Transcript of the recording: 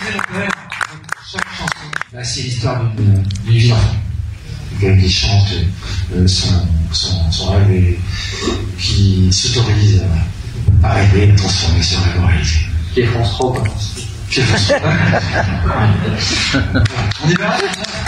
Chaque chanson, bah, c'est l'histoire d'une vie d'enfant. Quelqu'un qui chante son rêve et qui s'autorise à rêver et à transformer ce rêve en réalité. Qui est France 3, quoi. Qui est France 3. On y va?